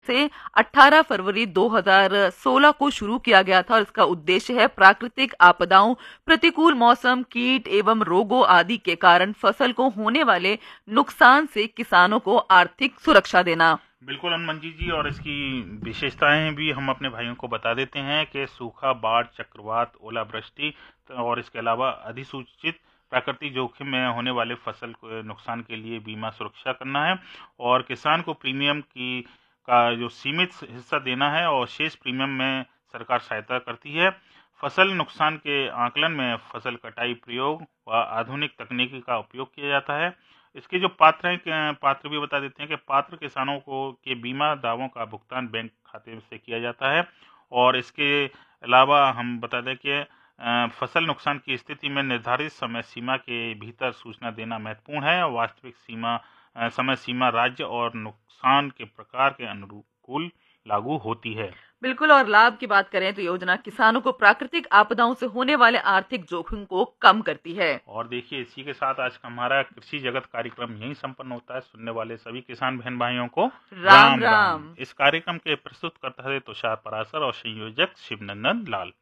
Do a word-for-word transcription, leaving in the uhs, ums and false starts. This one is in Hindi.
से अठारह फरवरी दो हज़ार सोलह को शुरू किया गया था और इसका उद्देश्य है प्राकृतिक आपदाओं, प्रतिकूल मौसम, कीट एवं रोगों आदि के कारण फसल को होने वाले नुकसान से किसानों को आर्थिक सुरक्षा देना। बिल्कुल हनुमंजी जी, और इसकी विशेषताएं भी हम अपने भाइयों को बता देते हैं कि सूखा, बाढ़, चक्रवात, ओलावृष्टि और इसके अलावा अधिसूचित प्राकृतिक जोखिम में होने वाले फसल को नुकसान के लिए बीमा सुरक्षा करना है और किसान को प्रीमियम की का जो सीमित हिस्सा देना है और शेष प्रीमियम में सरकार सहायता करती है। फसल नुकसान के आकलन में फसल कटाई प्रयोग व आधुनिक तकनीकी का उपयोग किया जाता है। इसके जो पात्र हैं, पात्र भी बता देते हैं कि पात्र किसानों को के बीमा दावों का भुगतान बैंक खाते से किया जाता है और इसके अलावा हम बता दें कि फसल नुकसान की स्थिति में निर्धारित समय सीमा के भीतर सूचना देना महत्वपूर्ण है और वास्तविक सीमा समय सीमा राज्य और नुकसान के प्रकार के अनुकूल लागू होती है। बिल्कुल, और लाभ की बात करें तो योजना किसानों को प्राकृतिक आपदाओं से होने वाले आर्थिक जोखिम को कम करती है। और देखिए, इसी के साथ आज का हमारा कृषि जगत कार्यक्रम यहीं संपन्न होता है। सुनने वाले सभी किसान बहन भाइयों को राम राम राम। राम। इस कार्यक्रम के प्रस्तुत करता है तुषार पराशर और संयोजक शिवनंदन लाल।